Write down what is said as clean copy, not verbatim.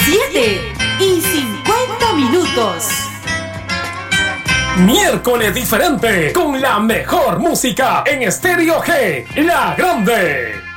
7:50. Miércoles diferente con la mejor música en Estéreo G, La Grande.